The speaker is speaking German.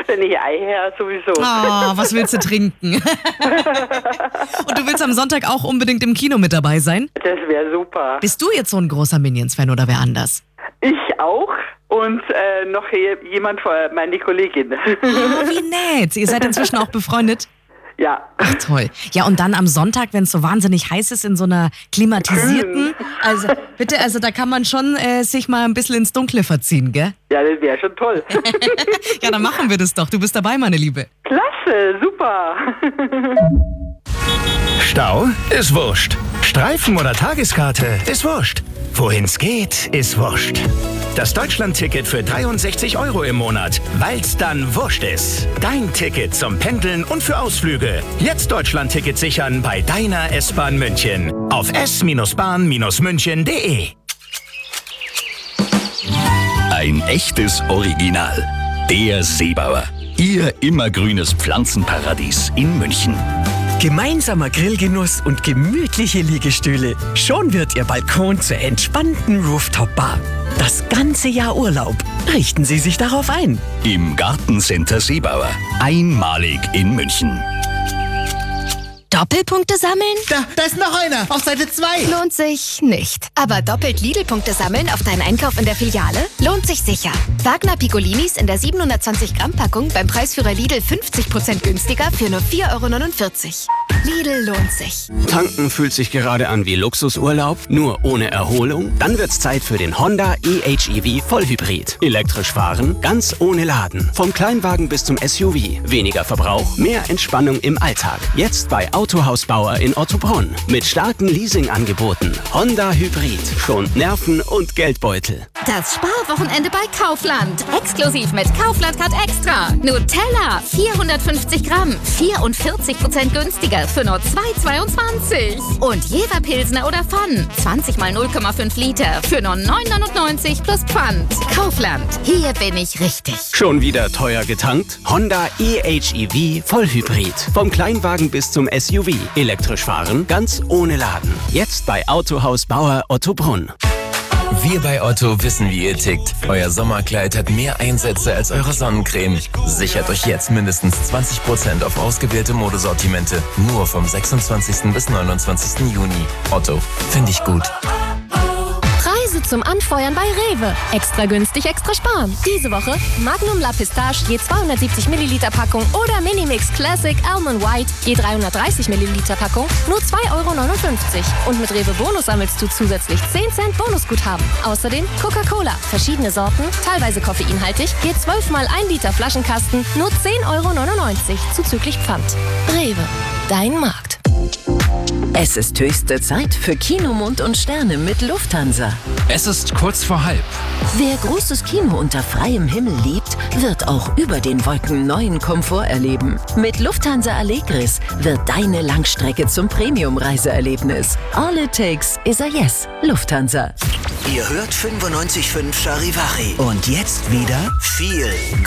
wenn ich Ei her, sowieso. Oh, was willst du trinken? Und du willst am Sonntag auch unbedingt im Kino mit dabei sein? Das wäre super. Bist du jetzt so ein großer Minions-Fan oder wer anders? Ich auch und noch jemand, meine Kollegin. Oh, wie nett. Ihr seid inzwischen auch befreundet? Ja. Ach toll. Ja, und dann am Sonntag, wenn es so wahnsinnig heiß ist, in so einer klimatisierten, also da kann man schon sich mal ein bisschen ins Dunkle verziehen, gell? Ja, das wäre schon toll. Ja, dann machen wir das doch. Du bist dabei, meine Liebe. Klasse, super. Stau ist wurscht. Streifen oder Tageskarte ist wurscht. Wohin's geht, ist wurscht. Das Deutschland-Ticket für 63 € im Monat, weil's dann wurscht ist. Dein Ticket zum Pendeln und für Ausflüge. Jetzt Deutschland-Ticket sichern bei deiner S-Bahn München. Auf s-bahn-münchen.de. Ein echtes Original. Der Seebauer. Ihr immergrünes Pflanzenparadies in München. Gemeinsamer Grillgenuss und gemütliche Liegestühle. Schon wird Ihr Balkon zur entspannten Rooftop-Bar. Das ganze Jahr Urlaub. Richten Sie sich darauf ein. Im Gartencenter Seebauer. Einmalig in München. Doppelpunkte sammeln? Da ist noch einer, auf Seite 2. Lohnt sich nicht. Aber doppelt Lidl-Punkte sammeln auf deinen Einkauf in der Filiale? Lohnt sich sicher. Wagner Piccolinis in der 720-Gramm-Packung beim Preisführer Lidl 50% günstiger für nur 4,49 €. Lidl lohnt sich. Tanken fühlt sich gerade an wie Luxusurlaub, nur ohne Erholung? Dann wird's Zeit für den Honda e-HEV Vollhybrid. Elektrisch fahren, ganz ohne Laden. Vom Kleinwagen bis zum SUV. Weniger Verbrauch, mehr Entspannung im Alltag. Jetzt bei Autohaus Bauer in Ottobrunn. Mit starken Leasingangeboten. Honda Hybrid. Schont Nerven und Geldbeutel. Das Sparwochenende bei Kaufland. Exklusiv mit Kaufland Card Extra. Nutella, 450 Gramm, 44% günstiger für nur 2,22. Und Jever Pilsner oder Pfann, 20 mal 0,5 Liter für nur 9,99 plus Pfand. Kaufland, hier bin ich richtig. Schon wieder teuer getankt? Honda e-HEV Vollhybrid. Vom Kleinwagen bis zum SUV. Elektrisch fahren, ganz ohne Laden. Jetzt bei Autohaus Bauer Ottobrunn. Wir bei Otto wissen, wie ihr tickt. Euer Sommerkleid hat mehr Einsätze als eure Sonnencreme. Sichert euch jetzt mindestens 20% auf ausgewählte Modesortimente. Nur vom 26. bis 29. Juni. Otto, finde ich gut. Preise zum Anfeuern bei Rewe. Extra günstig, extra sparen. Diese Woche Magnum La Pistache je 270 Milliliter Packung oder Minimix Classic Almond White je 330 Milliliter Packung nur 2,59 €. Und mit Rewe Bonus sammelst du zusätzlich 10 Cent Bonusguthaben. Außerdem Coca-Cola, verschiedene Sorten, teilweise koffeinhaltig, je 12 mal 1 Liter Flaschenkasten nur 10,99 € zuzüglich Pfand. Rewe, dein Markt. Es ist höchste Zeit für Kinomond und Sterne mit Lufthansa. Es ist kurz vor halb. Wer großes Kino unter freiem Himmel liebt, wird auch über den Wolken neuen Komfort erleben. Mit Lufthansa Allegris wird deine Langstrecke zum Premium-Reiseerlebnis. All it takes is a yes. Lufthansa. Ihr hört 95.5 Charivari. Und jetzt wieder viel